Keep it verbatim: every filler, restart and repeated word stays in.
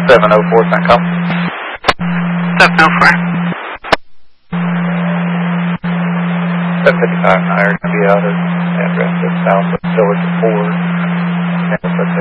seven oh four, Sancom. seven oh four. seven fifty-five, nine are going to be out at address of South of Village Ford. And it's